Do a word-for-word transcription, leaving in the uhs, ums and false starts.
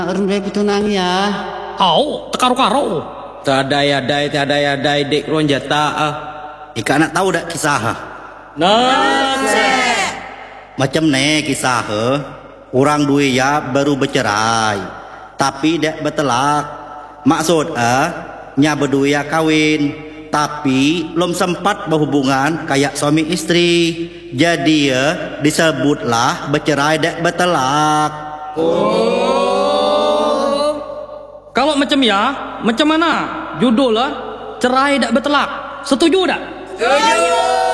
Rumah petunang ya. Au, tekaro-karo. Tadai-adai, tadai-adai dek ruang jata ah. Ika nak tahu dak kisah ha? Nah, Macam ne kisah ha? Orang dua ya baru bercerai, tapi dak bertelak. Maksud ah, nya berdua ya kawin, tapi belum sempat berhubungan kayak suami istri. Jadi ya disebutlah bercerai dak bertelak. kalau macam ya, macam mana? Judul lah, cerai tak bertelak. Setuju tak? Setuju.